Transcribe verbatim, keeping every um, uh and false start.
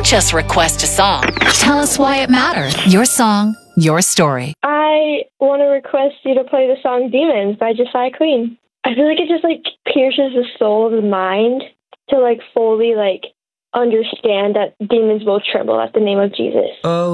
Don't just request a song. Tell us why it matters. Your song, your story. I want to request you to play the song Demons by Josiah Queen. I feel like it just like pierces the soul of the mind to like fully like understand that demons will tremble at the name of Jesus. Oh.